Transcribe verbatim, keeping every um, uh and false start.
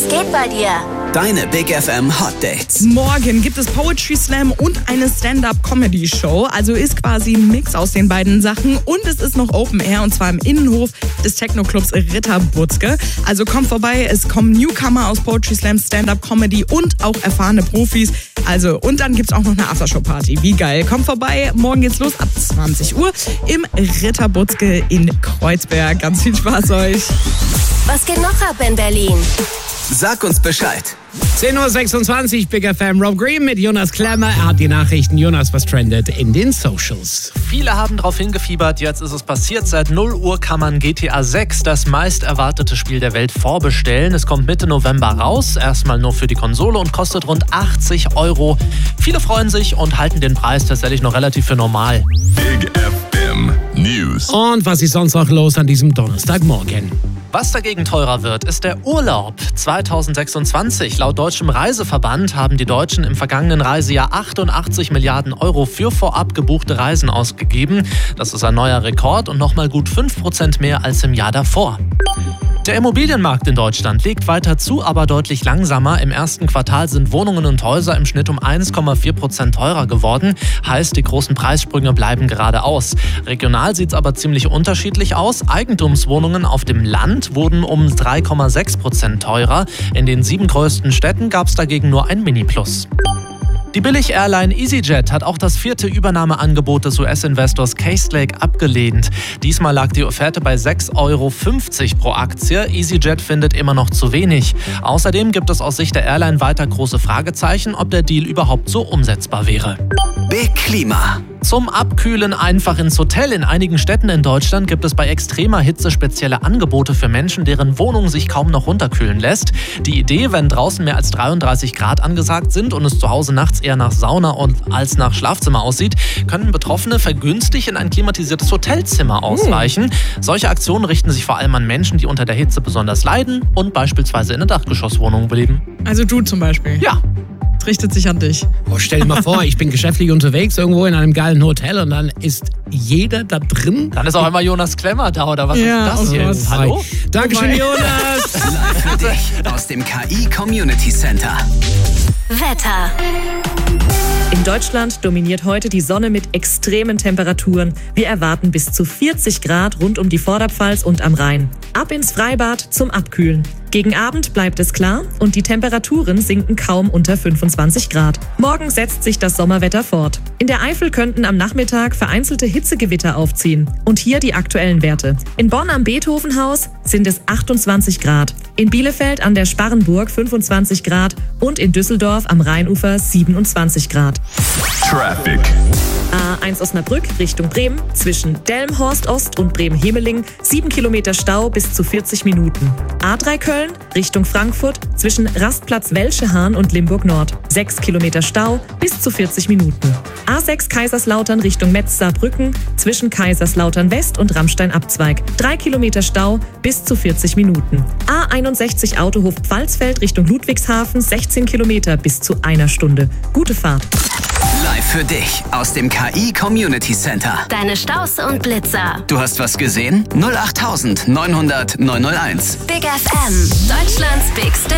geht bei dir? Deine Big F M Hot Dates. Morgen gibt es Poetry Slam und eine Stand-Up-Comedy-Show. Also ist quasi ein Mix aus den beiden Sachen. Und es ist noch Open Air und zwar im Innenhof des Techno-Clubs Ritterbutzke. Also kommt vorbei, es kommen Newcomer aus Poetry Slam, Stand-Up-Comedy und auch erfahrene Profis. Also, und dann gibt's auch noch eine Aftershow-Party. Wie geil. Kommt vorbei, morgen geht's los ab zwanzig Uhr im Ritterbutzke in Kreuzberg. Ganz viel Spaß euch. Was geht noch ab in Berlin? Sag uns Bescheid. zehn Uhr sechsundzwanzig, Big F M, Rob Green mit Jonas Klemmer. Er hat die Nachrichten. Jonas, was trendet in den Socials? Viele haben darauf hingefiebert, jetzt ist es passiert. Seit null Uhr kann man G T A sechs, das meist erwartete Spiel der Welt, vorbestellen. Es kommt Mitte November raus, erstmal nur für die Konsole und kostet rund achtzig Euro. Viele freuen sich und halten den Preis tatsächlich noch relativ für normal. Big F M News. Und was ist sonst noch los an diesem Donnerstagmorgen? Was dagegen teurer wird, ist der Urlaub. zweitausendsechsundzwanzig. Laut Deutschem Reiseverband haben die Deutschen im vergangenen Reisejahr achtundachtzig Milliarden Euro für vorab gebuchte Reisen ausgegeben. Das ist ein neuer Rekord und nochmal gut fünf Prozent mehr als im Jahr davor. Der Immobilienmarkt in Deutschland legt weiter zu, aber deutlich langsamer. Im ersten Quartal sind Wohnungen und Häuser im Schnitt um eins Komma vier Prozent teurer geworden. Heißt, die großen Preissprünge bleiben gerade aus. Regional sieht es aber ziemlich unterschiedlich aus. Eigentumswohnungen auf dem Land wurden um drei Komma sechs Prozent teurer. In den sieben größten Städten gab es dagegen nur ein Mini-Plus. Die Billig-Airline EasyJet hat auch das vierte Übernahmeangebot des U S-Investors Castlelake abgelehnt. Diesmal lag die Offerte bei sechs Euro fünfzig pro Aktie. EasyJet findet immer noch zu wenig. Außerdem gibt es aus Sicht der Airline weiter große Fragezeichen, ob der Deal überhaupt so umsetzbar wäre. Big Klima. Zum Abkühlen einfach ins Hotel. In einigen Städten in Deutschland gibt es bei extremer Hitze spezielle Angebote für Menschen, deren Wohnung sich kaum noch runterkühlen lässt. Die Idee, wenn draußen mehr als dreiunddreißig Grad angesagt sind und es zu Hause nachts eher nach Sauna und als nach Schlafzimmer aussieht, können Betroffene vergünstigt in ein klimatisiertes Hotelzimmer ausweichen. Uh. Solche Aktionen richten sich vor allem an Menschen, die unter der Hitze besonders leiden und beispielsweise in einer Dachgeschosswohnung leben. Also du zum Beispiel? Ja. Richtet sich an dich. Oh, stell dir mal vor, ich bin geschäftlich unterwegs irgendwo in einem geilen Hotel und dann ist jeder da drin. Dann ist auch immer Jonas Klemmer da, oder was ja, ist das hier? Was? Hallo? Dankeschön, Jonas. Live für dich aus dem K I Community Center. Wetter. In Deutschland dominiert heute die Sonne mit extremen Temperaturen. Wir erwarten bis zu vierzig Grad rund um die Vorderpfalz und am Rhein. Ab ins Freibad zum Abkühlen. Gegen Abend bleibt es klar und die Temperaturen sinken kaum unter fünfundzwanzig Grad. Morgen setzt sich das Sommerwetter fort. In der Eifel könnten am Nachmittag vereinzelte Hitzegewitter aufziehen. Und hier die aktuellen Werte. In Bonn am Beethovenhaus sind es achtundzwanzig Grad. In Bielefeld an der Sparrenburg fünfundzwanzig Grad und in Düsseldorf am Rheinufer siebenundzwanzig Grad. Traffic. A eins Osnabrück Richtung Bremen zwischen Delmenhorst Ost und Bremen-Hemeling sieben Kilometer Stau bis zu vierzig Minuten. A drei Köln Richtung Frankfurt zwischen Rastplatz Welschehahn und Limburg Nord sechs Kilometer Stau bis zu vierzig Minuten. A sechs Kaiserslautern Richtung Metz-Saarbrücken zwischen Kaiserslautern West und Rammstein Abzweig drei Kilometer Stau bis zu vierzig Minuten. A einundsechzig Autohof Pfalzfeld Richtung Ludwigshafen sechzehn Kilometer bis zu einer Stunde. Gute Fahrt. Live für dich aus dem K I Community Center. Deine Staus und Blitzer. Du hast was gesehen? null acht neunhundert neunhundert neunhunderteins. Big F M. Deutschlands Big